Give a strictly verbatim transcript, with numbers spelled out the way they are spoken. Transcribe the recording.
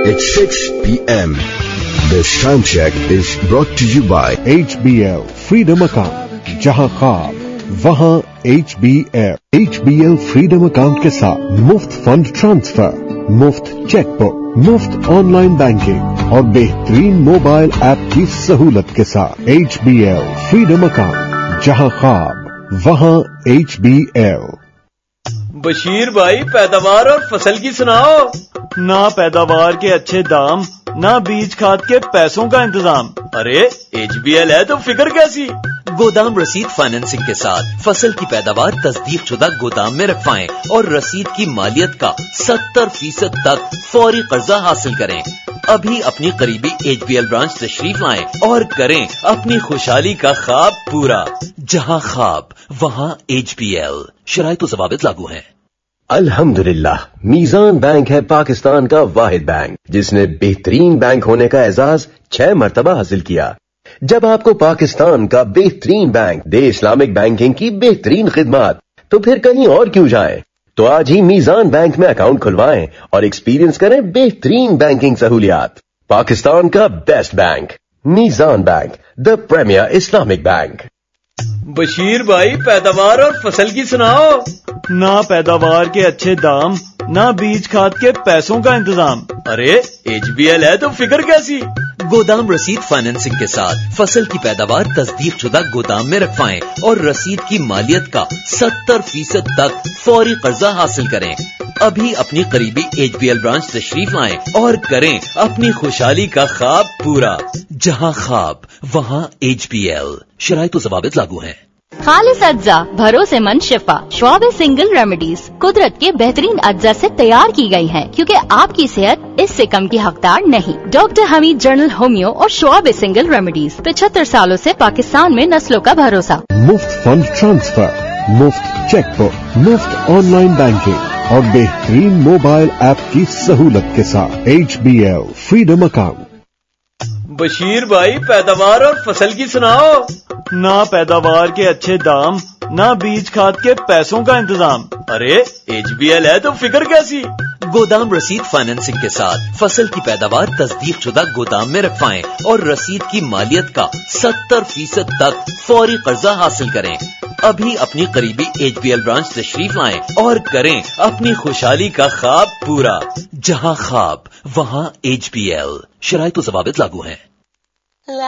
It's six p m This time check is brought to you by H B L Freedom Account, जहां ख्वाब वहां H B L. H B L Freedom Account के साथ मुफ्त fund transfer, मुफ्त chequebook, मुफ्त online banking और बेहतरीन मोबाइल ऐप की सहूलत के साथ H B L Freedom Account, जहां ख्वाब वहां H B L. बशीर भाई, पैदावार और फसल की सुनाओ। ना पैदावार के अच्छे दाम, ना बीज खाद के पैसों का इंतजाम। अरे एच बी एल है तो फिक्र कैसी? गोदाम रसीद फाइनेंसिंग के साथ फसल की पैदावार तस्दीक शुदा गोदाम में रखवाएं और रसीद की मालियत का सत्तर फीसद तक फौरी कर्जा हासिल करें। अभी अपनी करीबी एच बी एल ब्रांच तशरीफ लाएं और करें अपनी खुशहाली का ख्वाब पूरा। जहां ख्वाब वहां एच बी एल। शराइत व ज़वाबित लागू हैं। अल्हम्दुलिल्लाह, मीज़ान बैंक है पाकिस्तान का वाहिद बैंक जिसने बेहतरीन बैंक होने का एजाज छह मरतबा हासिल किया। जब आपको पाकिस्तान का बेहतरीन बैंक दे इस्लामिक बैंकिंग की बेहतरीन खिदमत, तो फिर कहीं और क्यों जाएं? तो आज ही मीज़ान बैंक में अकाउंट खुलवाएं और एक्सपीरियंस करें बेहतरीन बैंकिंग सहूलियात। पाकिस्तान का best bank, Meezaan bank, the premiere Islamic bank. Bashir भाई, पैदावार और फसल की सुनाओ। ना पैदावार के अच्छे दाम, ना बीज खाद के पैसों का इंतजाम। अरे एच बी एल है तो फिक्र कैसी? गोदाम रसीद फाइनेंसिंग के साथ फसल की पैदावार तस्दीक शुदा गोदाम में रखवाएं और रसीद की मालियत का सत्तर फीसद तक फौरी कर्जा हासिल करें। अभी अपनी करीबी एच बी एल ब्रांच तशरीफ लाएं और करें अपनी खुशहाली का ख्वाब पूरा। जहां ख्वाब वहां एच बी एल। शराइत व ज़वाबित लागू हैं। खालिस अज्जा, भरोसेमंद शिफा, श्वाब सिंगल रेमेडीज कुदरत के बेहतरीन अज्जा से तैयार की गई हैं, क्योंकि आपकी सेहत इससे कम की हकदार नहीं। डॉक्टर हमीद जनरल होमियो और श्वाब सिंगल रेमेडीज पचहत्तर सालों से पाकिस्तान में नस्लों का भरोसा। मुफ्त फंड ट्रांसफर, मुफ्त चेकबुक, मुफ्त ऑनलाइन बैंकिंग और बेहतरीन मोबाइल ऐप की सहूलत के साथ H B L freedom account. Bashir भाई, पैदावार और फसल की सुनाओ। ना पैदावार के अच्छे दाम, ना बीज खाद के पैसों का इंतजाम। अरे एच बी एल है तो फिक्र कैसी? गोदाम रसीद फाइनेंसिंग के साथ फसल की पैदावार तस्दीक शुदा गोदाम में रखवाएं और रसीद की मालियत का सत्तर फीसद तक फौरी कर्जा हासिल करें। अभी अपनी करीबी एच बी एल ब्रांच तशरीफ लाएं और करें अपनी खुशहाली का ख्वाब पूरा। जहां ख्वाब वहां एच बी एल। शराइत व ज़वाबित लागू हैं।